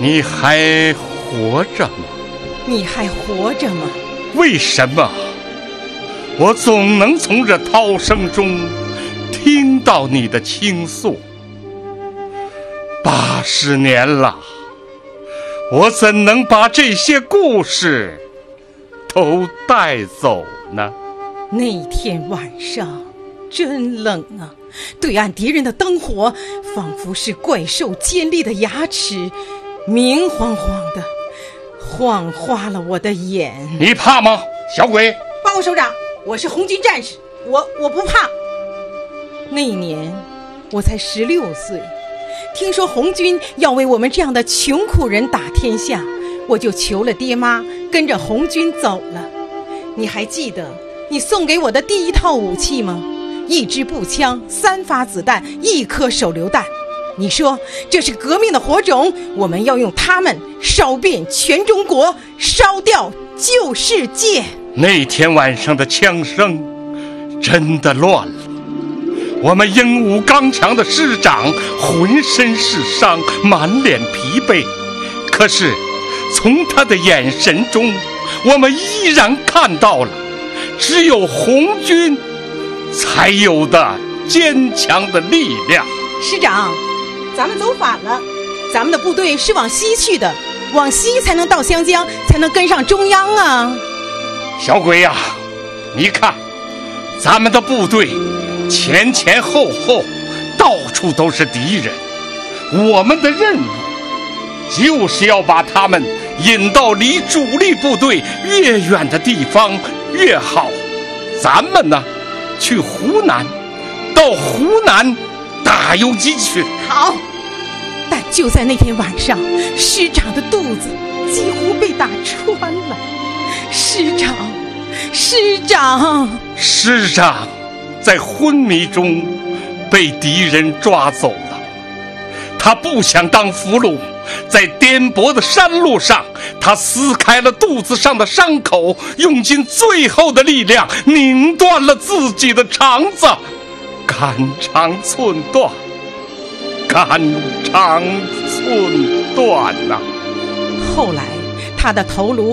你还活着吗？ 你还活着吗？ 为什么我总能从这涛声中听到你的倾诉？80年了，我怎能把这些故事都带走呢？ 那天晚上真冷啊，对岸敌人的灯火仿佛是怪兽尖利的牙齿，明晃晃的晃花了我的眼。 你怕吗，小鬼？ 报告首长，我是红军战士，我不怕。那一年我才16岁，听说红军要为我们这样的穷苦人打天下，我就求了爹妈，跟着红军走了。你还记得你送给我的第一套武器吗？1支步枪，3发子弹，1颗手榴弹。你说这是革命的火种，我们要用它们烧遍全中国，烧掉旧世界。 那天晚上的枪声真的乱了，我们英武刚强的师长浑身是伤，满脸疲惫，可是从他的眼神中，我们依然看到了只有红军才有的坚强的力量。 师长，咱们走反了，咱们的部队是往西去的，往西才能到湘江，才能跟上中央啊。 小鬼呀，你看咱们的部队前前后后到处都是敌人，我们的任务就是要把他们引到离主力部队越远的地方越好。咱们呢，去湖南，到湖南打游击去。 好，但就在那天晚上，师长的肚子几乎被打穿了。师长在昏迷中被敌人抓走了，他不想当俘虏，在颠簸的山路上，他撕开了肚子上的伤口，用尽最后的力量拧断了自己的肠子，肝肠寸断，肝肠寸断啊。 后来他的头颅